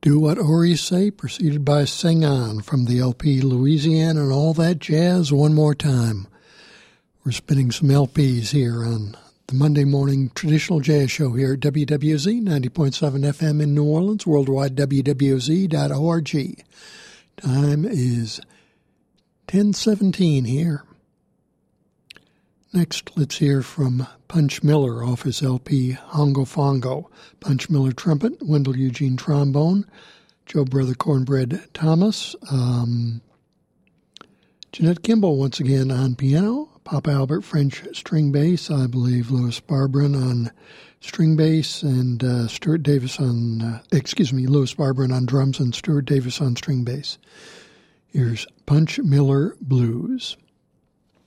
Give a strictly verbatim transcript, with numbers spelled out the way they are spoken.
Do What Ori Say, preceded by Sing On from the L P Louisiana and All That Jazz one more time. We're spinning some L Ps here on the Monday morning traditional jazz show here at W W Z ninety point seven F M in New Orleans, worldwide W W Z dot org. Time is ten seventeen here. Next, let's hear from Punch Miller off his L P Hongo Fongo. Punch Miller trumpet, Wendell Eugene trombone, Joe Brother Cornbread Thomas, um, Jeanette Kimball once again on piano, Papa Albert French string bass, I believe Louis Barberin on string bass, and uh, Stuart Davis on, uh, excuse me, Louis Barberin on drums and Stuart Davis on string bass. Here's Punch Miller Blues.